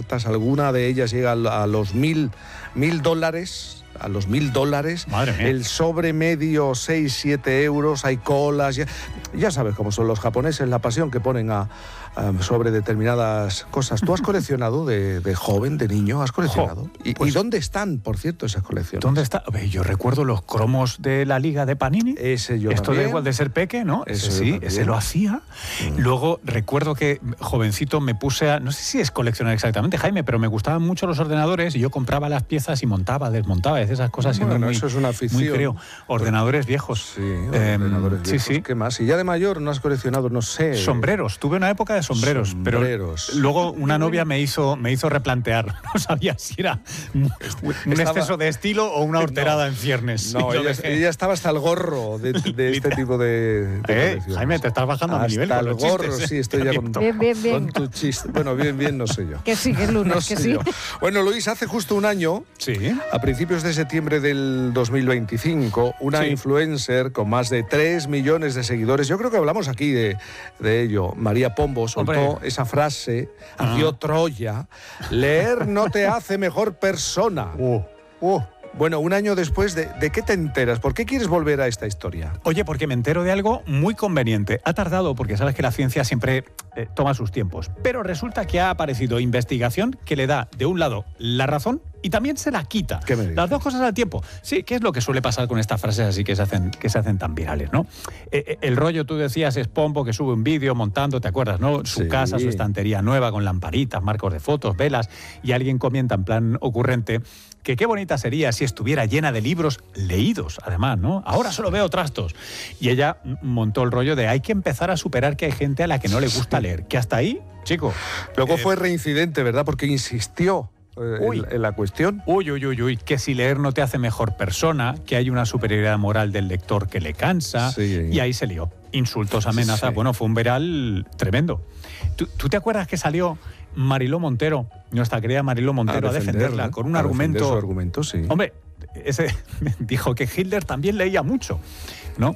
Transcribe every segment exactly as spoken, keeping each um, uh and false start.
ofertas, alguna de ellas llega a los mil, mil dólares... a los mil dólares, Madre mía. El sobre medio seis, siete euros, hay colas, ya, ya sabes cómo son los japoneses, la pasión que ponen a, a, sobre determinadas cosas. ¿Tú has coleccionado de, de joven, de niño? ¿Has coleccionado? Jo, ¿Y, pues, ¿Y dónde están, por cierto, esas colecciones? ¿Dónde está? Yo recuerdo los cromos de la Liga de Panini. Ese yo Esto también. da igual de ser peque, ¿no? Ese Ese yo sí, también. ese lo hacía. Mm. Luego recuerdo que, jovencito, me puse a... No sé si es coleccionar exactamente, Jaime, pero me gustaban mucho los ordenadores y yo compraba las piezas y montaba, desmontaba, y esas cosas. Bueno, siendo muy, eso es una afición. muy creo. Ordenadores viejos. Sí, Eh, ordenadores viejos. sí, sí. ¿Qué más? Y ya de mayor no has coleccionado, no sé... Sombreros. Tuve una época de sombreros, Sombreros. pero luego una novia me hizo, me hizo replantear. No sabía si era un, un Estaba- exceso de estilo o una horterada en ciernes. No, Y lo ella, dejé. ella estaba hasta el gorro de, de este tipo de, de Eh, colecciones. Jaime, te estás bajando a mi Hasta nivel con el los gorro, chistes, ¿eh? sí, estoy ya con, Bien, bien, bien. con tu chiste. Bueno, bien, bien, no sé yo. Que sí, que lunes, No que sé sí. yo. Bueno, Luis, hace justo un año, Sí. a principios de septiembre del dos mil veinticinco, una Sí. influencer con más de tres millones de seguidores, yo creo que hablamos aquí de, de ello, María Pombo, soltó Hombre. esa frase, Ah. dio Troya, leer no te hace mejor persona. Uh, uh. Bueno, un año después, de, ¿de qué te enteras? ¿Por qué quieres volver a esta historia? Oye, porque me entero de algo muy conveniente. Ha tardado porque sabes que la ciencia siempre eh, toma sus tiempos. Pero resulta que ha aparecido investigación que le da, de un lado, la razón y también se la quita. ¿Qué me dices? Las dos cosas al tiempo. Sí, ¿qué es lo que suele pasar con estas frases así que se hacen, que se hacen tan virales, ¿no? Eh, eh, el rollo, tú decías, es Pombo que sube un vídeo montando, ¿te acuerdas, no? Su Sí. casa, su estantería nueva con lamparitas, marcos de fotos, velas, y alguien comenta en plan ocurrente que qué bonita sería si estuviera llena de libros leídos, además, ¿no? Ahora solo veo trastos. Y ella montó el rollo de hay que empezar a superar que hay gente a la que no le gusta leer. Que hasta ahí, chico. Luego eh, fue reincidente, ¿verdad? Porque insistió eh, Uy. en, en la cuestión. Uy, uy, uy, uy, que si leer no te hace mejor persona, que hay una superioridad moral del lector que le cansa, Sí. y ahí se lió. Insultos, amenazas, Sí. bueno, fue un viral tremendo. ¿Tú, tú te acuerdas que salió Mariló Montero, nuestra querida Mariló Montero, a, defenderla con un a defender argumento... su argumento, sí. Hombre, ese dijo que Hitler también leía mucho, ¿no?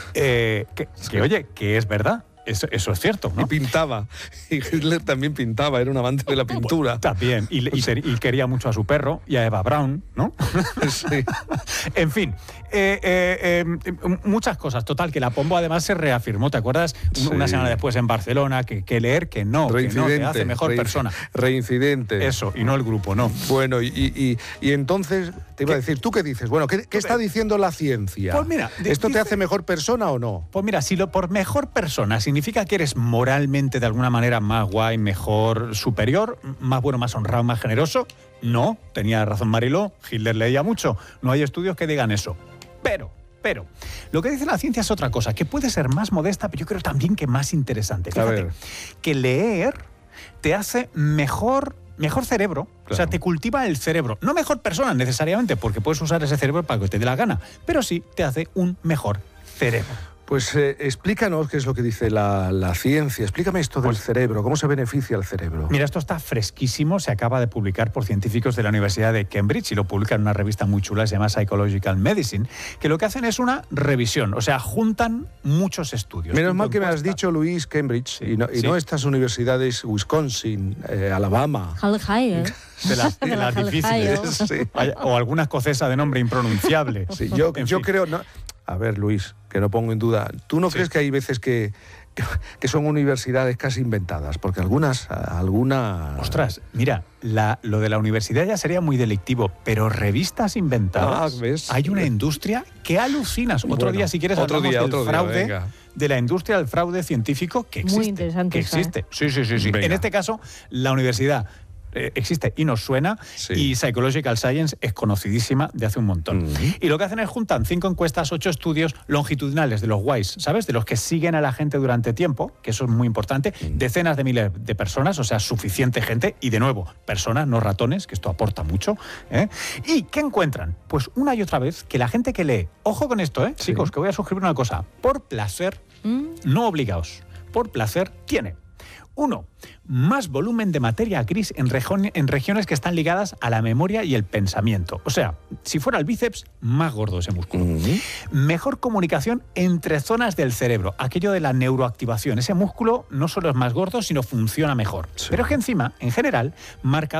Eh, que, que, oye, que es verdad. Eso, eso es cierto, ¿no? Y pintaba. Y Hitler también pintaba, era un amante de la pintura. También. Y, y, y quería mucho a su perro y a Eva Braun, ¿no? Sí. En fin, eh, eh, eh, muchas cosas. Total, que la Pombo además se reafirmó, ¿te acuerdas? Sí. Una semana después en Barcelona, que, que leer, que no, que no te hace mejor reinci- persona. Reincidente. Eso, y no el grupo, no. Bueno, y, y, y entonces, te iba a ¿Qué? decir, ¿tú qué dices? Bueno, ¿qué, qué está diciendo la ciencia? Pues mira, de- ¿Esto te dice- hace mejor persona o no? Pues mira, si lo por mejor persona significa que eres moralmente de alguna manera más guay, mejor, superior, más bueno, más honrado, más generoso, no, tenía razón Mariló, Hitler leía mucho, no hay estudios que digan eso. Pero, pero, lo que dice la ciencia es otra cosa, que puede ser más modesta, pero yo creo también que más interesante. A Fíjate, ver. que leer te hace mejor... Mejor cerebro, o sea, Claro. te cultiva el cerebro. No mejor persona necesariamente, porque puedes usar ese cerebro para que te dé la gana, pero sí te hace un mejor cerebro. Pues eh, explícanos qué es lo que dice la, la ciencia. Explícame esto del Pues- cerebro, cómo se beneficia el cerebro. Mira, esto está fresquísimo, se acaba de publicar por científicos de la Universidad de Cambridge y lo publican en una revista muy chula, se llama Psychological Medicine, que lo que hacen es una revisión, o sea, juntan muchos estudios. Menos Tipo mal que me has encuesta. dicho, Luis, Cambridge, Sí, y, no, y sí. no estas universidades, Wisconsin, eh, Alabama. Halle Halle. De las, de De la las Halle difíciles. Halle. Sí. Vaya, o alguna escocesa de nombre impronunciable. Sí, yo En yo fin. creo... No, a ver, Luis, que no pongo en duda. ¿Tú no Sí. crees que hay veces que, que, que son universidades casi inventadas? Porque algunas... alguna Ostras, mira, la, lo de la universidad ya sería muy delictivo, pero revistas inventadas, Ah, ¿ves? hay una industria que alucinas. Otro Bueno, día, si quieres, otro hablamos día, del otro día, fraude, venga. de la industria del fraude científico que existe. Muy interesante Que esa, ¿eh? existe. Sí, sí, sí, sí. Venga. En este caso, la universidad eh, existe y nos suena, Sí. y Psychological Science es conocidísima de hace un montón. Ujú. Y lo que hacen es juntan cinco encuestas, ocho estudios longitudinales de los guays, ¿sabes? De los que siguen a la gente durante tiempo, que eso es muy importante, decenas de miles de personas, o sea, suficiente gente, y de nuevo, personas, no ratones, que esto aporta mucho. ¿eh? ¿Y qué encuentran? Pues una y otra vez que la gente que lee, ojo con esto, ¿eh? Sí. Chicos, que voy a sugerir una cosa, por placer, Mm. no obligaos, por placer, tiene. Uno, más volumen de materia gris en, región- en regiones que están ligadas a la memoria y el pensamiento. O sea, si fuera el bíceps, más gordo ese músculo. Ujú. Mejor comunicación entre zonas del cerebro, aquello de la neuroactivación. Ese músculo no solo es más gordo, sino funciona mejor. Sí. Pero es que encima, en general, marca